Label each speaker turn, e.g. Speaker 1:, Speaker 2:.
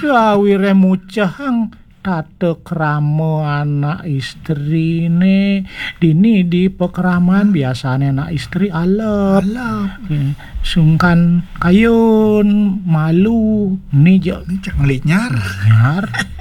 Speaker 1: Gawire mucahang tate krama anak istri ne dini di pekraman biasane anak istri alep sungkan kayun malu ni
Speaker 2: cek ngelinyar